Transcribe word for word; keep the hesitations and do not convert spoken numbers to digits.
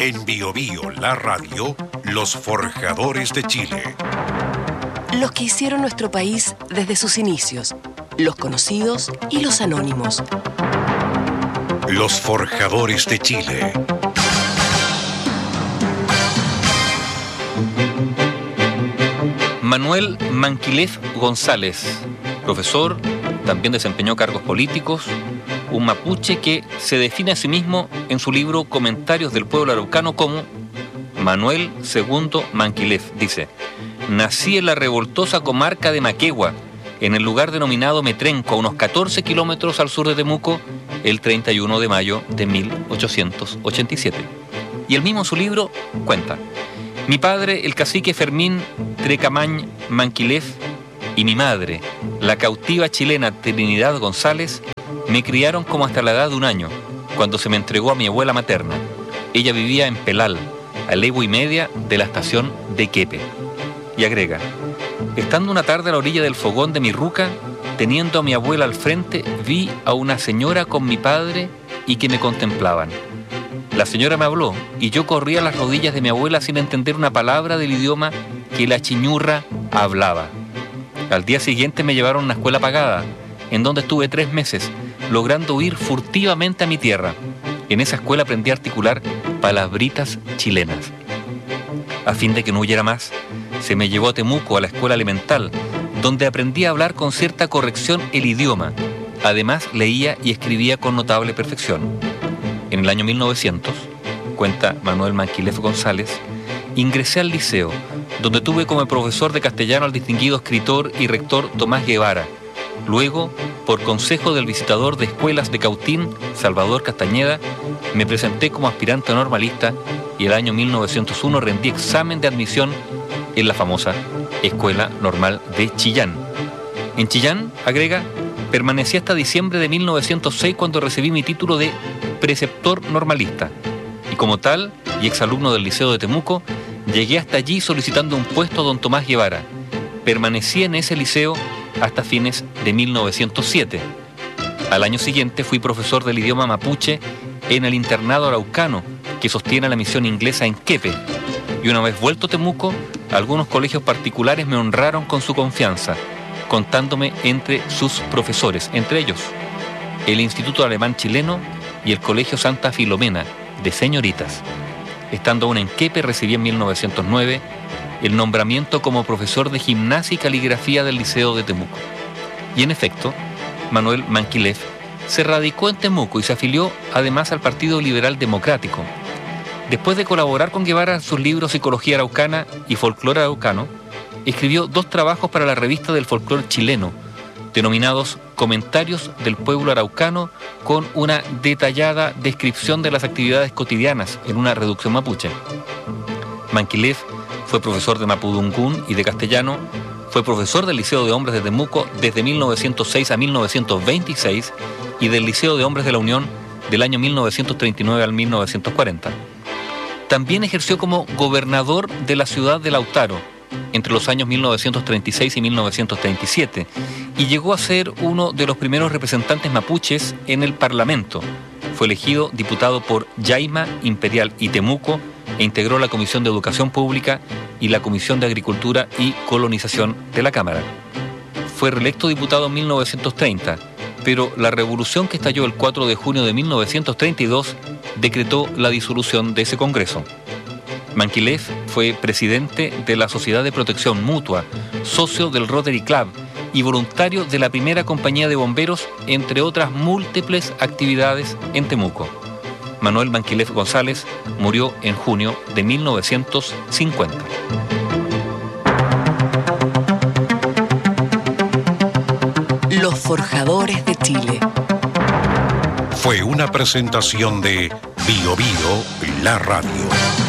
En Bio Bio, la radio, los forjadores de Chile. Los que hicieron nuestro país desde sus inicios, los conocidos y los anónimos. Los forjadores de Chile. Manuel Manquilef González, profesor, también desempeñó cargos políticos, un mapuche que se define a sí mismo en su libro Comentarios del Pueblo Araucano como Manuel segundo Manquilef. Dice: nací en la revoltosa comarca de Maquegua, en el lugar denominado Metrenco, a unos catorce kilómetros al sur de Temuco, el treinta y uno de mayo de mil ochocientos ochenta y siete. Y él mismo en su libro cuenta: mi padre, el cacique Fermín Trecamañ Manquilef, y mi madre, la cautiva chilena Trinidad González, me criaron como hasta la edad de un año, cuando se me entregó a mi abuela materna. Ella vivía en Pelal, a legua y media de la estación de Quepe. Y agrega: estando una tarde a la orilla del fogón de mi ruca, teniendo a mi abuela al frente, vi a una señora con mi padre y que me contemplaban. La señora me habló y yo corrí a las rodillas de mi abuela sin entender una palabra del idioma que la chiñurra hablaba. Al día siguiente me llevaron a una escuela pagada, en donde estuve tres meses, logrando huir furtivamente a mi tierra. En esa escuela aprendí a articular palabritas chilenas. A fin de que no huyera más, se me llevó a Temuco, a la escuela elemental, donde aprendí a hablar con cierta corrección el idioma. Además, leía y escribía con notable perfección. En el año mil novecientos, cuenta Manuel Manquilef González, ingresé al liceo, donde tuve como profesor de castellano al distinguido escritor y rector Tomás Guevara. Luego, por consejo del visitador de escuelas de Cautín, Salvador Castañeda, me presenté como aspirante normalista y el año mil novecientos uno rendí examen de admisión en la famosa Escuela Normal de Chillán. En Chillán, agrega, permanecí hasta diciembre de mil novecientos seis cuando recibí mi título de preceptor normalista. Y como tal, y exalumno del Liceo de Temuco, llegué hasta allí solicitando un puesto a don Tomás Guevara. Permanecí en ese liceo hasta fines de mil novecientos siete. Al año siguiente fui profesor del idioma mapuche en el internado araucano que sostiene la misión inglesa en Quepe. Y una vez vuelto a Temuco, algunos colegios particulares me honraron con su confianza, contándome entre sus profesores, entre ellos el Instituto Alemán Chileno y el Colegio Santa Filomena, de señoritas. Estando aún en Quepe, recibí en mil novecientos nueve el nombramiento como profesor de gimnasia y caligrafía del Liceo de Temuco. Y en efecto, Manuel Manquilef se radicó en Temuco y se afilió además al Partido Liberal Democrático. Después de colaborar con Guevara en sus libros Psicología Araucana y Folclore Araucano, escribió dos trabajos para la revista del folclore chileno, denominados Comentarios del Pueblo Araucano, con una detallada descripción de las actividades cotidianas en una reducción mapuche. Manquilef fue profesor de mapudungún y de castellano, fue profesor del Liceo de Hombres de Temuco desde mil novecientos seis a mil novecientos veintiséis y del Liceo de Hombres de la Unión del año mil novecientos treinta y nueve al mil novecientos cuarenta. También ejerció como gobernador de la ciudad de Lautaro entre los años mil novecientos treinta y seis y mil novecientos treinta y siete y llegó a ser uno de los primeros representantes mapuches en el Parlamento. Fue elegido diputado por Yaima, Imperial y Temuco e integró la Comisión de Educación Pública y la Comisión de Agricultura y Colonización de la Cámara. Fue reelecto diputado en mil novecientos treinta, pero la revolución que estalló el cuatro de junio de mil novecientos treinta y dos decretó la disolución de ese Congreso. Manquilef fue presidente de la Sociedad de Protección Mutua, socio del Rotary Club y voluntario de la primera compañía de bomberos, entre otras múltiples actividades en Temuco. Manuel Manquilef González murió en junio de mil novecientos cincuenta. Los forjadores de Chile. Fue una presentación de Bio Bio, la radio.